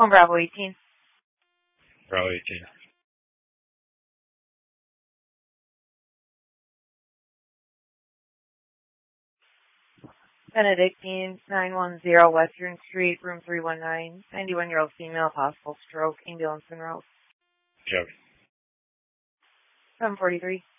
One Bravo 18. Bravo 18. Benedictine, 910 Western Street, room 319. 91-year-old female, possible stroke, ambulance en route. Yep. 743.